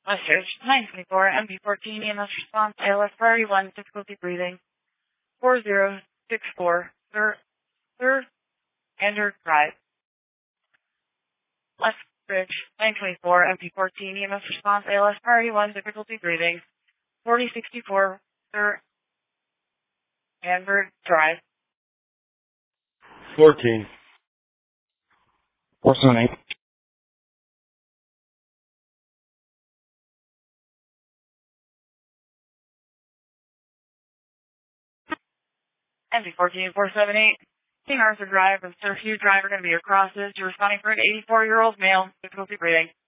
Message 924 MP14 EMS response ALS priority 1 difficulty breathing 4064 third Andrew Drive. West Bridge 924 MP14 EMS response ALS priority 1 difficulty breathing 4064 third Andrew Drive. 14. 478. MP14 478. King Arthur Drive and Sir Hugh Drive are going to be your crosses. You're responding for an 84-year-old male, difficulty breathing.